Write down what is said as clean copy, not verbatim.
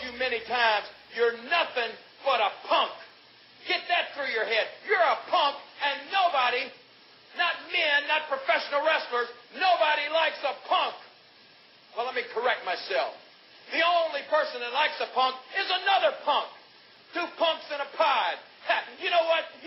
you many times, you're nothing but a punk. Get that through your head. You're a punk, and nobody, not men, not professional wrestlers, nobody likes a punk. Well, let me correct myself. The only person that likes a punk is another punk. Two punks in a pod. You know what?